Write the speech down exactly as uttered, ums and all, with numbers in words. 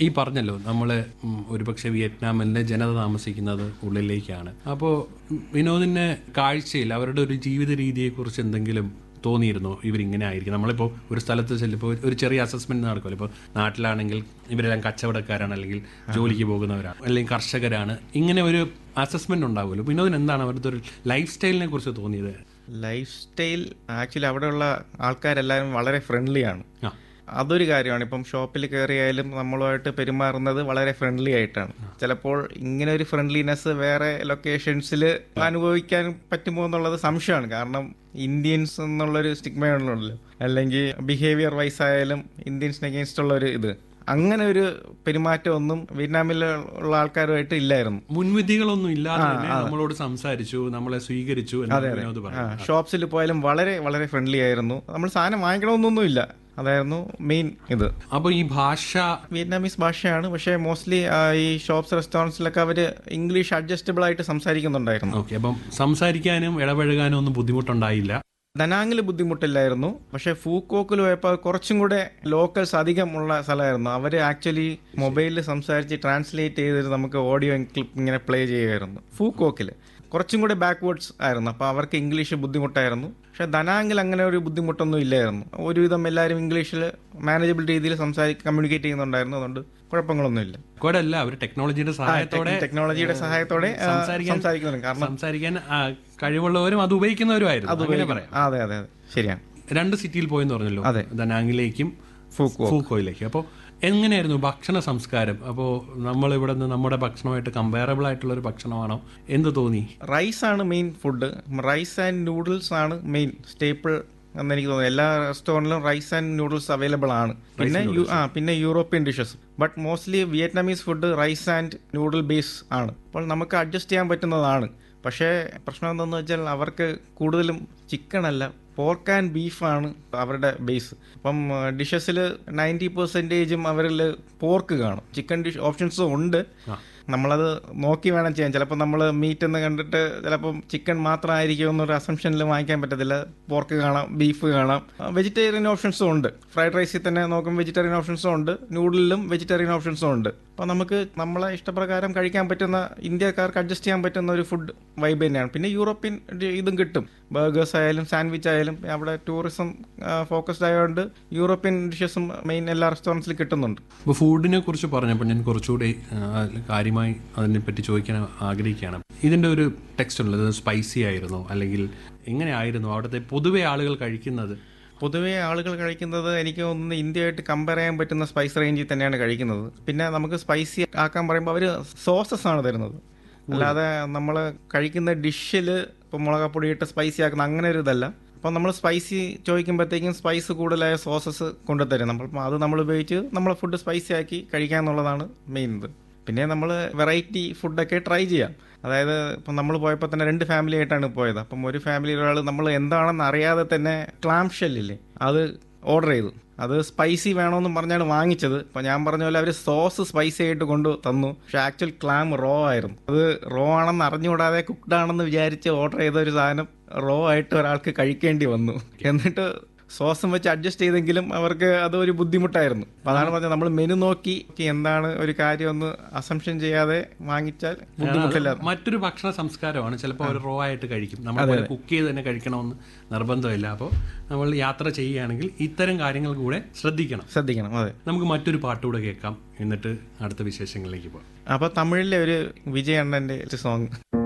ഈ പറഞ്ഞല്ലോ നമ്മൾ ഒരുപക്ഷെ വിയറ്റ്നാമിലെ ജനത താമസിക്കുന്നത് ഉള്ളിലേക്കാണ്. അപ്പോൾ വിനോദിന്റെ കാഴ്ചയിൽ അവരുടെ ഒരു ജീവിത രീതിയെക്കുറിച്ച് എന്തെങ്കിലും തോന്നിയിരുന്നോ ഇവരിങ്ങനെ ആയിരിക്കും? നമ്മളിപ്പോൾ ഒരു സ്ഥലത്ത് ചെല്ലുമ്പോൾ ഒരു ചെറിയ അസസ്മെന്റ് നടക്കുമല്ലോ. ഇപ്പോൾ നാട്ടിലാണെങ്കിൽ ഇവരെല്ലാം കച്ചവടക്കാരാണ്, അല്ലെങ്കിൽ ജോലിക്ക് പോകുന്നവരാണ്, അല്ലെങ്കിൽ കർഷകരാണ്. ഇങ്ങനെ ഒരു അസസ്മെന്റ് ഉണ്ടാവുമല്ലോ. വിനോദിന് എന്താണ് അവരുടെ ഒരു ലൈഫ് സ്റ്റൈലിനെ കുറിച്ച് തോന്നിയത്? ലൈഫ് സ്റ്റൈൽ ആക്ച്വലി അവിടെയുള്ള ആൾക്കാരെല്ലാവരും വളരെ ഫ്രണ്ട്ലി ആണ്. അതൊരു കാര്യമാണ്. ഇപ്പം ഷോപ്പിൽ കയറിയായാലും നമ്മളുമായിട്ട് പെരുമാറുന്നത് വളരെ ഫ്രണ്ട്ലി ആയിട്ടാണ്. ചിലപ്പോൾ ഇങ്ങനെ ഒരു ഫ്രണ്ട്ലിനെസ് വേറെ ലൊക്കേഷൻസിൽ അനുഭവിക്കാൻ പറ്റുമോ എന്നുള്ളത് സംശയമാണ്. കാരണം ഇന്ത്യൻസ് എന്നുള്ളൊരു സ്റ്റിഗ്മയുണ്ടല്ലോ, അല്ലെങ്കിൽ ബിഹേവിയർ വൈസ് ആയാലും ഇന്ത്യൻസിന് അഗേൻസ്റ്റ് ഉള്ള ഒരു ഇത്, അങ്ങനെ ഒരു പെരുമാറ്റം ഒന്നും വിയറ്റ്നാമിൽ ഉള്ള ആൾക്കാരുമായിട്ട് ഇല്ലായിരുന്നു. മുൻവിധികളൊന്നും ഇല്ലാതെ നമ്മളോട് സംസാരിച്ചു, നമ്മളെ സ്വീകരിച്ചു. ഷോപ്സിൽ പോയാലും വളരെ വളരെ ഫ്രണ്ട്ലി ആയിരുന്നു. നമ്മൾ സാധനം വാങ്ങിക്കണമെന്നൊന്നും ഇല്ല, അതായിരുന്നു മെയിൻ ഇത്. അപ്പൊ ഈ ഭാഷ വിയറ്റ്നാമീസ് ഭാഷയാണ്. പക്ഷേ മോസ്റ്റ്ലി ഈ ഷോപ്സ് റെസ്റ്റോറൻറ്റ്സിലൊക്കെ അവര് ഇംഗ്ലീഷ് അഡ്ജസ്റ്റബിൾ ആയിട്ട് സംസാരിക്കുന്നുണ്ടായിരുന്നു. ഓക്കെ. അപ്പം സംസാരിക്കാനും ഇടപഴകാനും ഒന്നും ബുദ്ധിമുട്ടുണ്ടായില്ല? ദനാങ്ങിൽ ബുദ്ധിമുട്ടില്ലായിരുന്നു. പക്ഷേ ഫൂക്കോക്കിൽ പോയപ്പോൾ കുറച്ചും കൂടെ ലോക്കൽസ് അധികം ഉള്ള സ്ഥലമായിരുന്നു. അവർ ആക്ച്വലി മൊബൈലിൽ സംസാരിച്ച് ട്രാൻസ്ലേറ്റ് ചെയ്തിട്ട് നമുക്ക് ഓഡിയോ ക്ലിപ്പ് ഇങ്ങനെ പ്ലേ ചെയ്യുമായിരുന്നു. ഫൂക്കോക്കിൽ കുറച്ചും കൂടെ ബാക്ക്വേർഡ്സ് ആയിരുന്നു. അപ്പോൾ അവർക്ക് ഇംഗ്ലീഷ് ബുദ്ധിമുട്ടായിരുന്നു. പക്ഷേ ദനാങ്ങിൽ അങ്ങനെ ഒരു ബുദ്ധിമുട്ടൊന്നും ഇല്ലായിരുന്നു. ഒരുവിധം എല്ലാവരും ഇംഗ്ലീഷിൽ മാനേജബിൾ രീതിയിൽ സംസാരിച്ച് കമ്മ്യൂണിക്കേറ്റ് ചെയ്യുന്നുണ്ടായിരുന്നു. അതുകൊണ്ട് കുഴപ്പങ്ങളൊന്നുമില്ല. കൂടെയല്ല അവർ ടെക്നോളജിയുടെ സഹായത്തോടെ ടെക്നോളജിയുടെ സഹായത്തോടെ സംസാരിക്കുന്നുണ്ട്. കാരണം സംസാരിക്കാൻ കഴിവുള്ളവരും അത് ഉപയോഗിക്കുന്നവരുമായിരുന്നു. അതെ അതെ അതെ ശരിയാണ്. രണ്ട് സിറ്റിയിൽ പോയെന്ന് പറഞ്ഞല്ലോ. അതെ, ദനാങ്ങിലേക്കും ഫൂക്കോയിലേക്കും. അപ്പോൾ എങ്ങനെയായിരുന്നു ഭക്ഷണ സംസ്കാരം? അപ്പോൾ നമ്മളിവിടെ നിന്ന് നമ്മുടെ ഭക്ഷണമായിട്ട് കമ്പയറബിൾ ആയിട്ടുള്ള ഒരു ഭക്ഷണമാണോ? എന്ത് തോന്നി? റൈസ് ആണ് main food. Rice and noodles ആണ് മെയിൻ സ്റ്റേപ്പിൾ എന്നെനിക്ക് തോന്നുന്നു. എല്ലാ റെസ്റ്റോറൻറ്റിലും റൈസ് ആൻഡ് നൂഡിൽസ് അവൈലബിൾ ആണ്. പിന്നെ ആ പിന്നെ European dishes. But mostly Vietnamese food rice and noodle base ആണ്. അപ്പോൾ നമുക്ക് അഡ്ജസ്റ്റ് ചെയ്യാൻ പറ്റുന്നതാണ്. പക്ഷേ പ്രശ്നം എന്താണെന്ന് വെച്ചാൽ അവർക്ക് കൂടുതലും ചിക്കൻ അല്ല, പോർക്ക് ആൻഡ് ബീഫാണ് അവരുടെ ബേസ്. അപ്പം ഡിഷസിൽ നയൻറ്റി പെർസെൻറ്റേജും അവരിൽ പോർക്ക് കാണും. ചിക്കൻ ഡിഷ് ഓപ്ഷൻസും ഉണ്ട്. നമ്മളത് നോക്കി വേണം ചെയ്യാൻ. ചിലപ്പോൾ നമ്മൾ മീറ്റ് എന്ന് കണ്ടിട്ട് ചിലപ്പം ചിക്കൻ മാത്രമായിരിക്കും എന്നൊരു അസംഷനിൽ വാങ്ങിക്കാൻ പറ്റത്തില്ല. പോർക്ക് കാണാം, ബീഫ് കാണാം, വെജിറ്റേറിയൻ ഓപ്ഷൻസും ഉണ്ട്. ഫ്രൈഡ് റൈസിൽ തന്നെ നോക്കും വെജിറ്റേറിയൻ ഓപ്ഷൻസും ഉണ്ട്, നൂഡിലും വെജിറ്റേറിയൻ ഓപ്ഷൻസും ഉണ്ട്. അപ്പോൾ നമുക്ക് നമ്മളെ ഇഷ്ടപ്രകാരം കഴിക്കാൻ പറ്റുന്ന, ഇന്ത്യക്കാർക്ക് അഡ്ജസ്റ്റ് ചെയ്യാൻ പറ്റുന്ന ഒരു ഫുഡ് വൈബ് തന്നെയാണ്. പിന്നെ യൂറോപ്യൻ ഇതും കിട്ടും. ബർഗേഴ്സ് ആയാലും സാൻഡ്വിച്ച് ആയാലും അവിടെ ടൂറിസം ഫോക്കസ്ഡ് ആയതുകൊണ്ട് യൂറോപ്യൻ ഡിഷസും മെയിൻ എല്ലാ റെസ്റ്റോറൻറ്റ്സിലും കിട്ടുന്നുണ്ട്. ഇപ്പോൾ ഫുഡിനെ കുറിച്ച് പറഞ്ഞപ്പോൾ ഞാൻ കുറച്ചുകൂടി കാര്യമായി അതിനെപ്പറ്റി ചോദിക്കാൻ ആഗ്രഹിക്കുകയാണ്. ഇതിൻ്റെ ഒരു ടെക്സ്റ്റ് ഉള്ളത് സ്പൈസി ആയിരുന്നോ, അല്ലെങ്കിൽ എങ്ങനെയായിരുന്നു അവിടുത്തെ പൊതുവെ ആളുകൾ കഴിക്കുന്നത്? പൊതുവേ ആളുകൾ കഴിക്കുന്നത് എനിക്ക് തോന്നുന്നു ഇന്ത്യയായിട്ട് കമ്പയർ ചെയ്യാൻ പറ്റുന്ന സ്പൈസ് റേഞ്ചിൽ തന്നെയാണ് കഴിക്കുന്നത്. പിന്നെ നമുക്ക് സ്പൈസി ആക്കാൻ പറയുമ്പോൾ അവർ സോസസ് ആണ് തരുന്നത്. അല്ലാതെ നമ്മൾ കഴിക്കുന്ന ഡിഷിൽ ഇപ്പോൾ മുളകപ്പൊടി ഇട്ട് സ്പൈസി ആക്കുന്ന അങ്ങനെ ഒരു ഇതല്ല. അപ്പോൾ നമ്മൾ സ്പൈസി ചോദിക്കുമ്പോഴത്തേക്കും സ്പൈസ് കൂടുതലായ സോസസ് കൊണ്ടുതരും. നമ്മൾ അത് നമ്മൾ ഉപയോഗിച്ച് നമ്മൾ ഫുഡ് സ്പൈസി ആക്കി കഴിക്കുക എന്നുള്ളതാണ് മെയിൻ ഇത്. പിന്നെ നമ്മൾ വെറൈറ്റി ഫുഡൊക്കെ ട്രൈ ചെയ്യാം. അതായത് ഇപ്പം നമ്മൾ പോയപ്പോൾ തന്നെ രണ്ട് ഫാമിലി ആയിട്ടാണ് പോയത്. അപ്പം ഒരു ഫാമിലി ഒരാൾ നമ്മൾ എന്താണെന്ന് അറിയാതെ തന്നെ ക്ലാം ഷെല്ലില്ലേ അത് ഓർഡർ ചെയ്തു. അത് സ്പൈസി വേണമെന്നും പറഞ്ഞാണ് വാങ്ങിച്ചത്. അപ്പം ഞാൻ പറഞ്ഞ പോലെ അവർ സോസ് സ്പൈസി ആയിട്ട് കൊണ്ടു തന്നു. പക്ഷെ ആക്ച്വൽ ക്ലാം റോ ആയിരുന്നു. അത് റോ ആണെന്ന് അറിഞ്ഞുകൂടാതെ കുക്ക്ഡ് ആണെന്ന് വിചാരിച്ച് ഓർഡർ ചെയ്ത ഒരു സാധനം റോ ആയിട്ട് ഒരാൾക്ക് കഴിക്കേണ്ടി വന്നു. എന്നിട്ട് സോസും വെച്ച് അഡ്ജസ്റ്റ് ചെയ്തെങ്കിലും അവർക്ക് അതൊരു ബുദ്ധിമുട്ടായിരുന്നു. അപ്പം അതാണ് പറഞ്ഞത്, നമ്മൾ മെനു നോക്കി എന്താണ് ഒരു കാര്യം ഒന്ന് അസംഷൻ ചെയ്യാതെ വാങ്ങിച്ചാൽ ബുദ്ധിമുട്ടില്ല. മറ്റൊരു ഭക്ഷണ സംസ്കാരമാണ്. ചിലപ്പോൾ അവർ റോ ആയിട്ട് കഴിക്കും. നമ്മൾ കുക്ക് ചെയ്ത് തന്നെ കഴിക്കണമെന്ന് നിർബന്ധമില്ല. അപ്പോൾ നമ്മൾ യാത്ര ചെയ്യുകയാണെങ്കിൽ ഇത്തരം കാര്യങ്ങൾ കൂടെ ശ്രദ്ധിക്കണം ശ്രദ്ധിക്കണം അതെ. നമുക്ക് മറ്റൊരു പാട്ടുകൂടെ കേൾക്കാം, എന്നിട്ട് അടുത്ത വിശേഷങ്ങളിലേക്ക് പോകാം. അപ്പോൾ തമിഴിലെ ഒരു വിജയ് അണ്ണൻ്റെ സോങ്